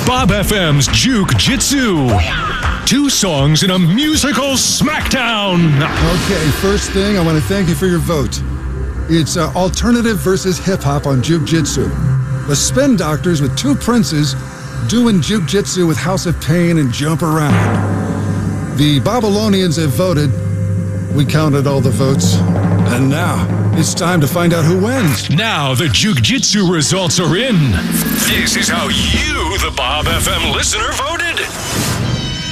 Bob FM's Juke Jitsu. 2 songs in a musical smackdown. Okay, first thing, I want to thank you for your vote. It's alternative versus hip-hop on Juke Jitsu. The Spin Doctors with 2 princes doing Juke Jitsu with House of Pain and Jump Around. The Babylonians have voted. We counted all the votes. And now, it's time to find out who wins. Now the Juke Jitsu results are in. This is how you, the Bob FM listener, voted.